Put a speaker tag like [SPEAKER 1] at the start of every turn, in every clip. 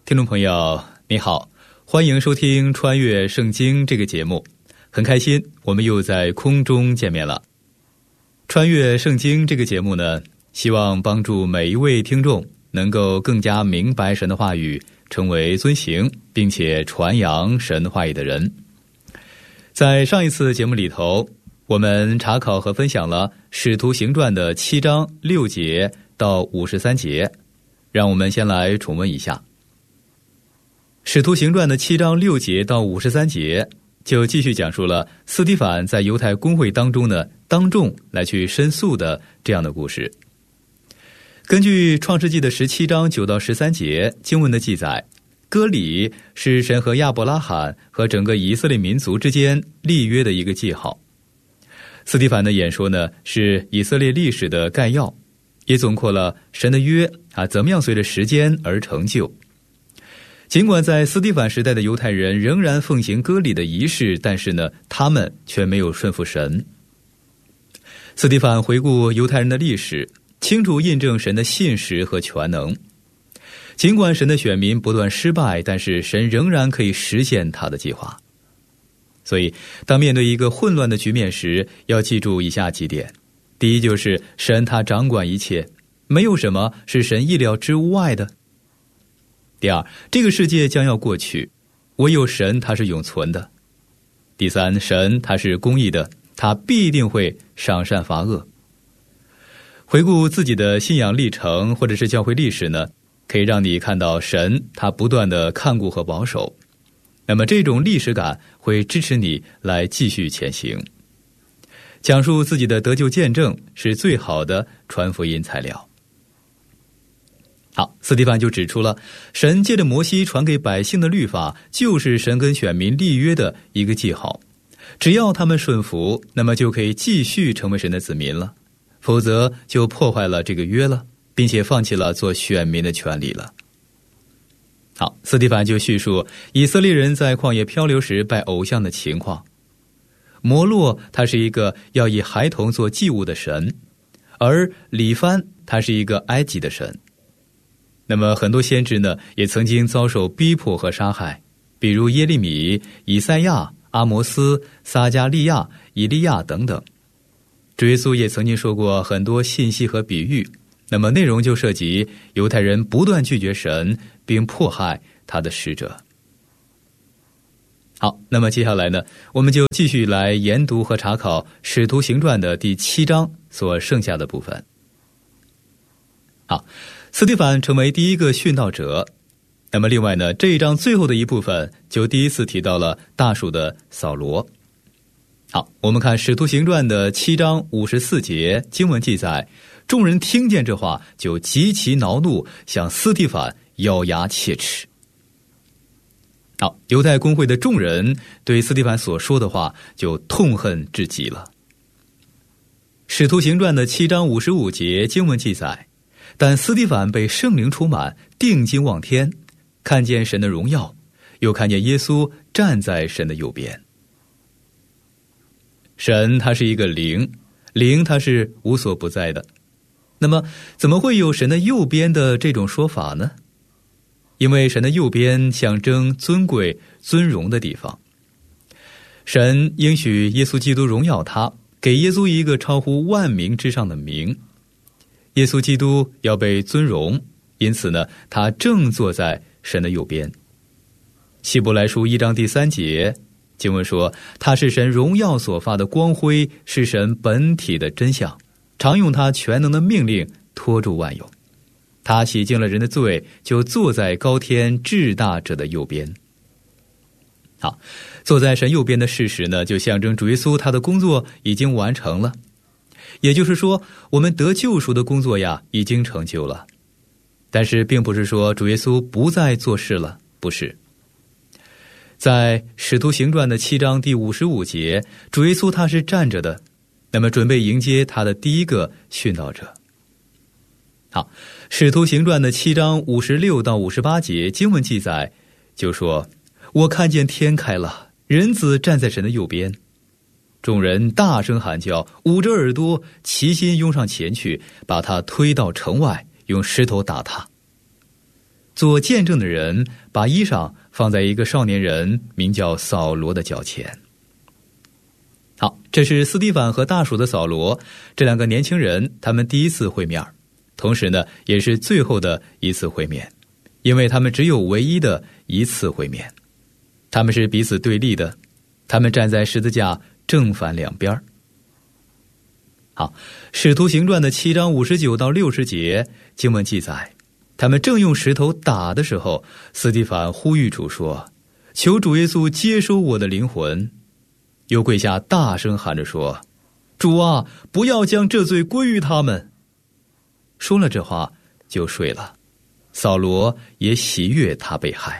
[SPEAKER 1] 听众朋友你好，欢迎收听穿越圣经这个节目，很开心我们又在空中见面了。穿越圣经这个节目呢，希望帮助每一位听众能够更加明白神的话语，成为遵行并且传扬神话语的人。在上一次节目里头，我们查考和分享了使徒行传的7章6节到53节，让我们先来重温一下。使徒行传的7章6节到53节就继续讲述了斯提反在犹太公会当中呢，当众来去申诉的这样的故事。根据创世纪的17章9到13节经文的记载，割礼是神和亚伯拉罕和整个以色列民族之间立约的一个记号。斯提反的演说呢，是以色列历史的概要，也总括了神的约怎么样随着时间而成就。尽管在斯提反时代的犹太人仍然奉行割礼的仪式，但是呢，他们却没有顺服神。斯提反回顾犹太人的历史，清楚印证神的信实和全能。尽管神的选民不断失败，但是神仍然可以实现他的计划。所以当面对一个混乱的局面时，要记住以下几点。第一，就是神他掌管一切，没有什么是神意料之外的。第二，这个世界将要过去，唯有神他是永存的。第三，神他是公义的，他必定会赏善罚恶。回顾自己的信仰历程或者是教会历史呢，可以让你看到神他不断的看顾和保守，那么这种历史感会支持你来继续前行。讲述自己的得救见证是最好的传福音材料。好，斯提反就指出了神借着摩西传给百姓的律法，就是神跟选民立约的一个记号。只要他们顺服，那么就可以继续成为神的子民了，否则就破坏了这个约了，并且放弃了做选民的权利了。好，斯提反就叙述以色列人在旷野漂流时拜偶像的情况。摩洛他是一个要以孩童做祭物的神，而里番他是一个埃及的神。那么很多先知呢，也曾经遭受逼迫和杀害，比如耶利米、以赛亚、阿摩斯、撒迦利亚、以利亚等等。主耶稣也曾经说过很多信息和比喻，那么内容就涉及犹太人不断拒绝神并迫害他的使者。好，那么接下来呢，我们就继续来研读和查考使徒行传的第7章所剩下的部分。好，斯提反成为第一个殉道者。那么另外呢，这一章最后的一部分就第一次提到了大数的扫罗。好，我们看使徒行传的7章54节经文记载，众人听见这话就极其恼怒，向斯提反咬牙切齿。好，犹太公会的众人对斯提反所说的话就痛恨至极了。使徒行传的7章55节经文记载，但斯提反被圣灵充满，定睛望天，看见神的荣耀，又看见耶稣站在神的右边。神他是一个灵，灵他是无所不在的。那么怎么会有神的右边的这种说法呢？因为神的右边象征尊贵尊荣的地方。神应许耶稣基督荣耀他，给耶稣一个超乎万名之上的名。耶稣基督要被尊荣，因此呢，他正坐在神的右边。希伯来书1章第3节经文说，他是神荣耀所发的光辉，是神本体的真相，常用他全能的命令托住万有。他洗净了人的罪，就坐在高天至大者的右边。好，坐在神右边的事实呢，就象征主耶稣他的工作已经完成了。也就是说，我们得救赎的工作呀，已经成就了。但是并不是说主耶稣不再做事了，不是。在使徒行传的7章第55节，主耶稣他是站着的，那么准备迎接他的第一个殉道者。好，使徒行传的7章56到58节经文记载，就说，我看见天开了，人子站在神的右边。众人大声喊叫，捂着耳朵，齐心拥上前去，把他推到城外，用石头打他。 做见证的人把衣裳放在一个少年人名叫扫罗的脚前。好，这是斯蒂凡和大鼠的扫罗这两个年轻人，他们第一次会面，同时呢也是最后的一次会面，因为他们只有唯一的一次会面。他们是彼此对立的，他们站在十字架正反两边。好，使徒行传的7章59到60节经文记载，他们正用石头打的时候，斯蒂凡呼吁主说，求主耶稣接收我的灵魂，又跪下大声喊着说，主啊，不要将这罪归于他们。说了这话就睡了，扫罗也喜悦他被害。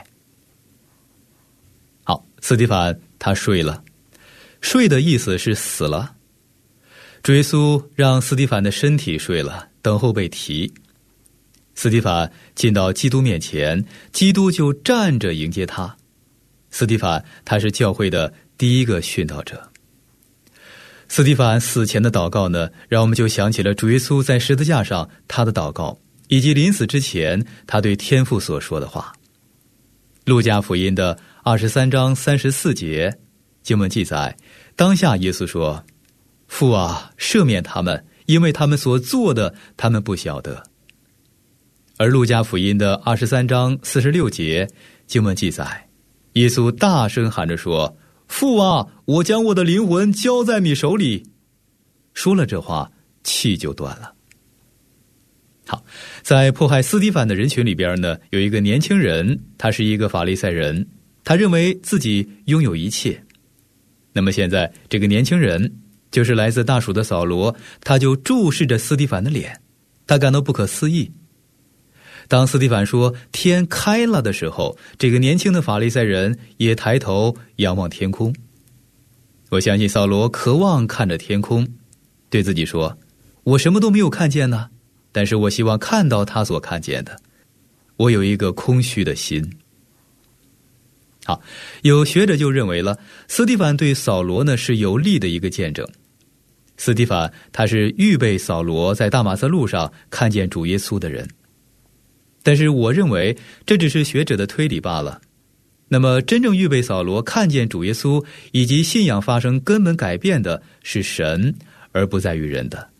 [SPEAKER 1] 好，斯蒂凡他睡了，睡的意思是死了。主耶稣让斯蒂凡的身体睡了，等候被提。斯蒂凡进到基督面前，基督就站着迎接他。斯蒂凡他是教会的第一个殉道者。斯蒂凡死前的祷告呢，让我们就想起了主耶稣在十字架上他的祷告，以及临死之前他对天父所说的话。路加福音的23章34节经文记载，当下耶稣说，父啊，赦免他们，因为他们所做的他们不晓得。而路加福音的23章46节经文记载，耶稣大声喊着说，父啊，我将我的灵魂交在你手里。说了这话，气就断了。好，在迫害斯蒂凡的人群里边呢，有一个年轻人，他是一个法利赛人，他认为自己拥有一切。那么现在这个年轻人就是来自大鼠的扫罗，他就注视着斯蒂凡的脸，他感到不可思议。当斯蒂凡说天开了的时候，这个年轻的法利赛人也抬头仰望天空。我相信扫罗渴望看着天空，对自己说，我什么都没有看见呢，但是我希望看到他所看见的。我有一个空虚的心。好，有学者就认为了，斯蒂凡对扫罗呢是有利的一个见证。斯蒂凡他是预备扫罗在大马色路上看见主耶稣的人。但是我认为这只是学者的推理罢了。那么真正预备扫罗看见主耶稣以及信仰发生根本改变的是神，而不在于人的。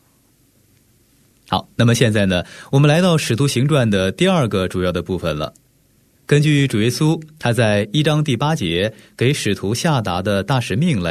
[SPEAKER 1] 好，那么现在呢，我们来到使徒行传的第二个主要的部分了。根据主耶稣他在1章第8节给使徒下达的大使命来